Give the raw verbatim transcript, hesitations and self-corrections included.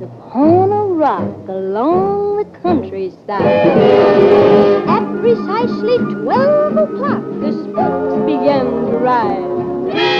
upon a rock along the countryside. At precisely twelve o'clock, the spooks began to rise.